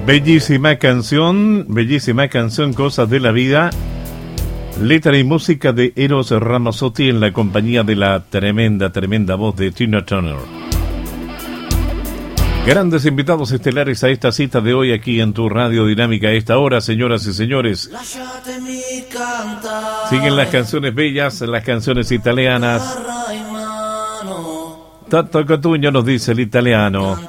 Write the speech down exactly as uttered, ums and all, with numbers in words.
Bellísima canción, bellísima canción, Cosas de la Vida. Letra y música de Eros Ramazzotti en la compañía de la tremenda, tremenda voz de Tina Turner. Grandes invitados estelares a esta cita de hoy aquí en tu Radio Dinámica a esta hora, señoras y señores. Siguen las canciones bellas, las canciones italianas. Tato Catuño nos dice el italiano.